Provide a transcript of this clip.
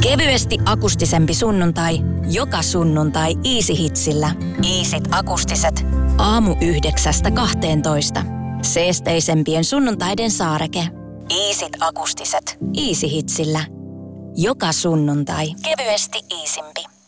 Kevyesti akustisempi sunnuntai. Joka sunnuntai Easy Hitsillä. Easyt akustiset. Aamu 9–12. Seesteisempien sunnuntaiden saareke. Easyt akustiset. Easy Hitsillä. Joka sunnuntai. Kevyesti iisimpi.